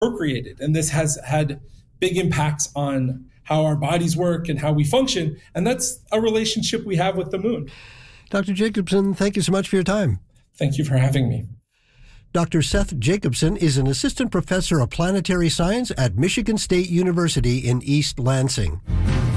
procreated. And this has had big impacts on how our bodies work and how we function. And that's a relationship we have with the moon. Dr. Jacobson, thank you so much for your time. Thank you for having me. Dr. Seth Jacobson is an assistant professor of planetary science at Michigan State University in East Lansing.